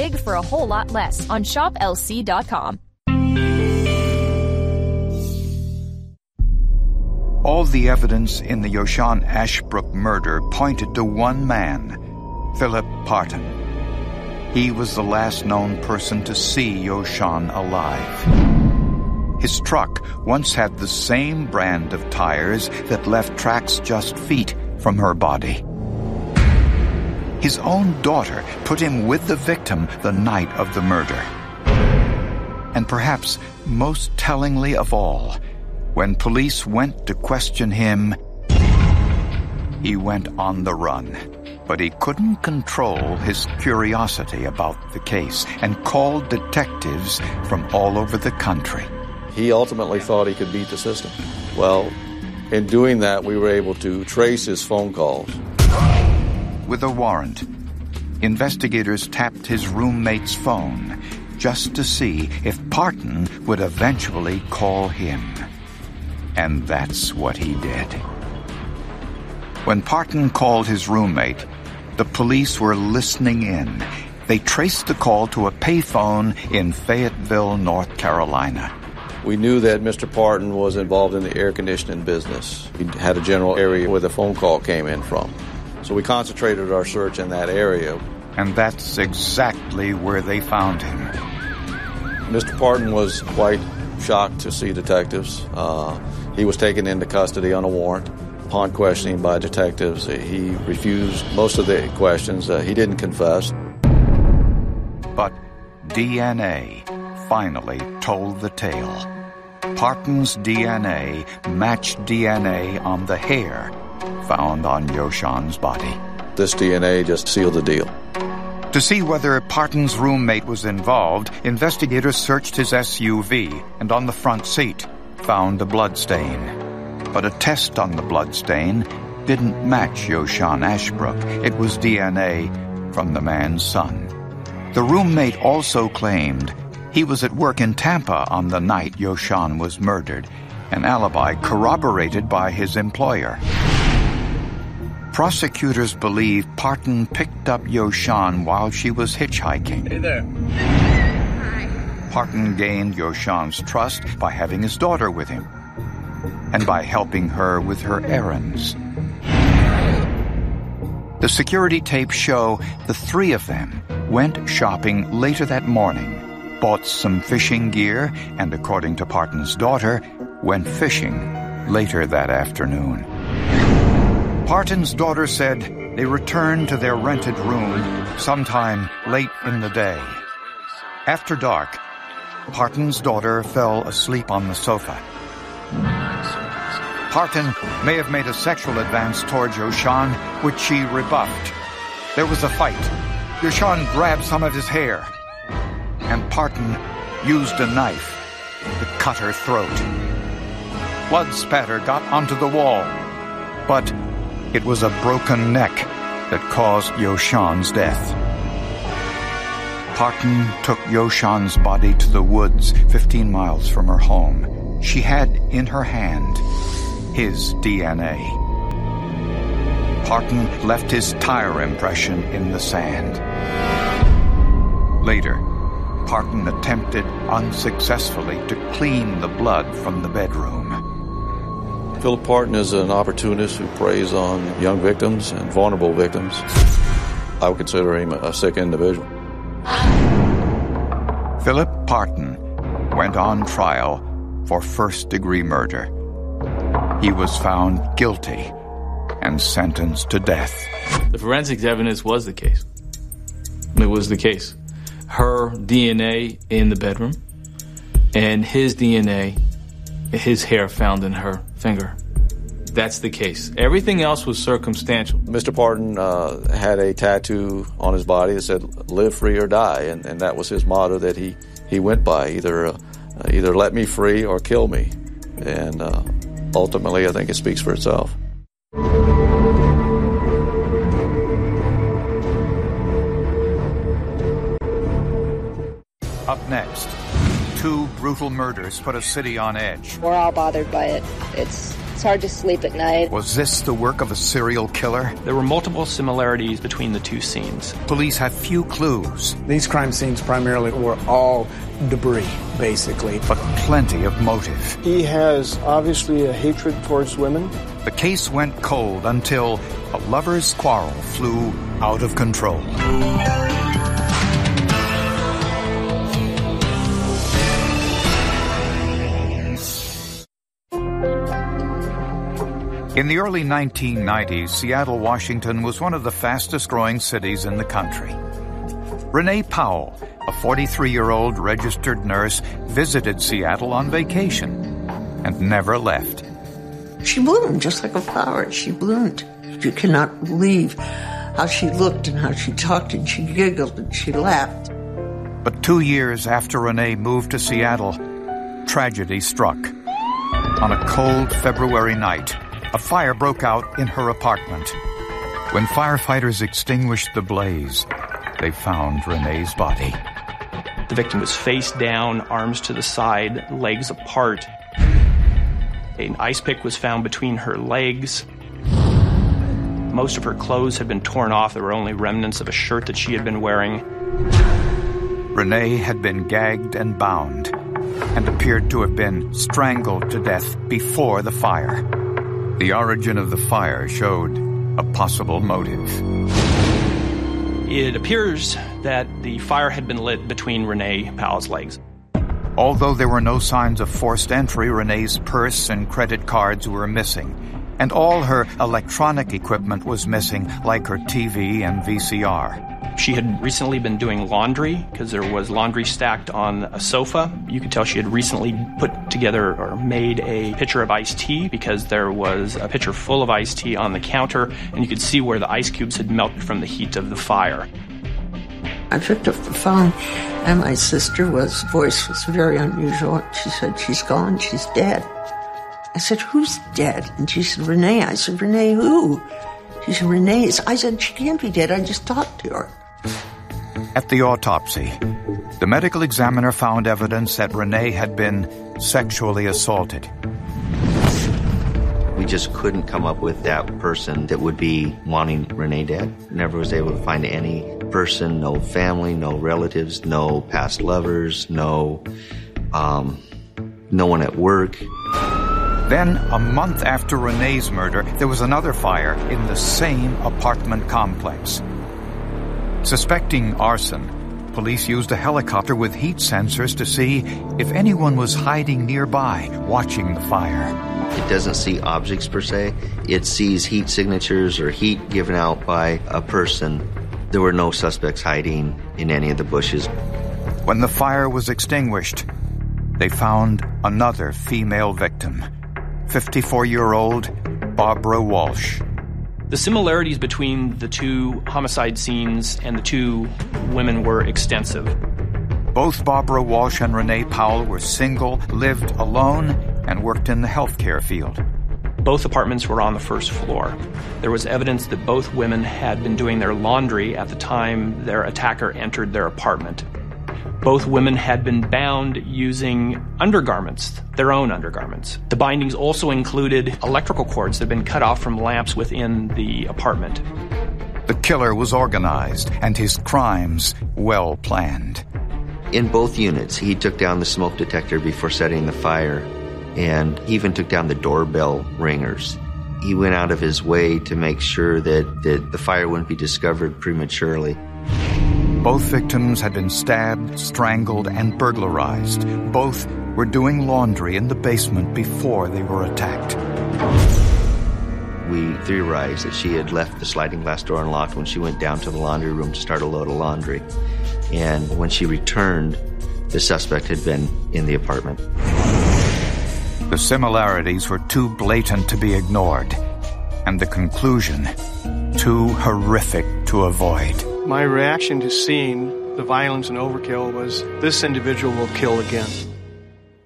big for a whole lot less on ShopLC.com. All the evidence in the Yoshan Ashbrook murder pointed to one man, Philip Parton. He was the last known person to see Yoshan alive. His truck once had the same brand of tires that left tracks just feet from her body. His own daughter put him with the victim the night of the murder. And perhaps most tellingly of all, when police went to question him, he went on the run. But he couldn't control his curiosity about the case and called detectives from all over the country. He ultimately thought he could beat the system. Well, in doing that, we were able to trace his phone calls. With a warrant, investigators tapped his roommate's phone just to see if Parton would eventually call him. And that's what he did. When Parton called his roommate, the police were listening in. They traced the call to a payphone in Fayetteville, North Carolina. We knew that Mr. Parton was involved in the air conditioning business. He had a general area where the phone call came in from. So we concentrated our search in that area. And that's exactly where they found him. Mr. Parton was quite shocked to see detectives. He was taken into custody on a warrant. Upon questioning by detectives, he refused most of the questions. He didn't confess. But DNA finally told the tale. Parton's DNA matched DNA on the hair found on Yoshan's body. This DNA just sealed the deal. To see whether Parton's roommate was involved, investigators searched his SUV and on the front seat found a bloodstain. But a test on the bloodstain didn't match Yoshan Ashbrook. It was DNA from the man's son. The roommate also claimed he was at work in Tampa on the night Yoshan was murdered, an alibi corroborated by his employer. Prosecutors believe Parton picked up Yoshan while she was hitchhiking. Hey there. Hi. Parton gained Yoshan's trust by having his daughter with him and by helping her with her errands. The security tapes show the three of them went shopping later that morning, bought some fishing gear, and according to Parton's daughter, went fishing later that afternoon. Parton's daughter said they returned to their rented room sometime late in the day. After dark, Parton's daughter fell asleep on the sofa. Parton may have made a sexual advance towards Yoshan, which she rebuffed. There was a fight. Yoshan grabbed some of his hair, and Parton used a knife to cut her throat. Blood spatter got onto the wall, but it was a broken neck that caused Yoshan's death. Parton took Yoshan's body to the woods 15 miles from her home. She had in her hand his DNA. Parton left his tire impression in the sand. Later, Parton attempted unsuccessfully to clean the blood from the bedroom. Philip Parton is an opportunist who preys on young victims and vulnerable victims. I would consider him a sick individual. Philip Parton went on trial for first-degree murder. He was found guilty and sentenced to death. The forensics evidence was the case. It was the case. Her DNA in the bedroom and his DNA, his hair found in her finger. That's the case. Everything else was circumstantial. Mr. Parton had a tattoo on his body that said, "Live free or die," and that was his motto that he went by, either let me free or kill me. And ultimately, I think it speaks for itself. Up next, two brutal murders put a city on edge. We're all bothered by it. It's hard to sleep at night. Was this the work of a serial killer? There were multiple similarities between the two scenes. Police have few clues. These crime scenes primarily were all debris, basically. But plenty of motive. He has obviously a hatred towards women. The case went cold until a lover's quarrel flew out of control. In the early 1990s, Seattle, Washington was one of the fastest-growing cities in the country. Renee Powell, a 43-year-old registered nurse, visited Seattle on vacation and never left. She bloomed just like a flower. She bloomed. You cannot believe how she looked and how she talked and she giggled and she laughed. But 2 years after Renee moved to Seattle, tragedy struck. On a cold February night, a fire broke out in her apartment. When firefighters extinguished the blaze, they found Renee's body. The victim was face down, arms to the side, legs apart. An ice pick was found between her legs. Most of her clothes had been torn off. There were only remnants of a shirt that she had been wearing. Renee had been gagged and bound and appeared to have been strangled to death before the fire. The origin of the fire showed a possible motive. It appears that the fire had been lit between Renee Powell's legs. Although there were no signs of forced entry, Renee's purse and credit cards were missing, and all her electronic equipment was missing, like her TV and VCR. She had recently been doing laundry because there was laundry stacked on a sofa. You could tell she had recently put together or made a pitcher of iced tea because there was a pitcher full of iced tea on the counter, and you could see where the ice cubes had melted from the heat of the fire. I picked up the phone, and my sister's voice was very unusual. She said, "She's gone, she's dead." I said, "Who's dead?" And she said, "Renee." I said, "Renee who?" She said, "Renee." I said, "She can't be dead, I just talked to her." At the autopsy, the medical examiner found evidence that Renee had been sexually assaulted. We just couldn't come up with that person that would be wanting Renee dead. Never was able to find any person, no family, no relatives, no past lovers, no one at work. Then, a month after Renee's murder, there was another fire in the same apartment complex. Suspecting arson, police used a helicopter with heat sensors to see if anyone was hiding nearby, watching the fire. It doesn't see objects per se. It sees heat signatures or heat given out by a person. There were no suspects hiding in any of the bushes. When the fire was extinguished, they found another female victim, 54-year-old Barbara Walsh. The similarities between the two homicide scenes and the two women were extensive. Both Barbara Walsh and Renee Powell were single, lived alone, and worked in the healthcare field. Both apartments were on the first floor. There was evidence that both women had been doing their laundry at the time their attacker entered their apartment. Both women had been bound using undergarments, their own undergarments. The bindings also included electrical cords that had been cut off from lamps within the apartment. The killer was organized and his crimes well planned. In both units, he took down the smoke detector before setting the fire, and he even took down the doorbell ringers. He went out of his way to make sure that the fire wouldn't be discovered prematurely. Both victims had been stabbed, strangled, and burglarized. Both were doing laundry in the basement before they were attacked. We theorized that she had left the sliding glass door unlocked when she went down to the laundry room to start a load of laundry. And when she returned, the suspect had been in the apartment. The similarities were too blatant to be ignored, and the conclusion too horrific to avoid. My reaction to seeing the violence and overkill was, this individual will kill again.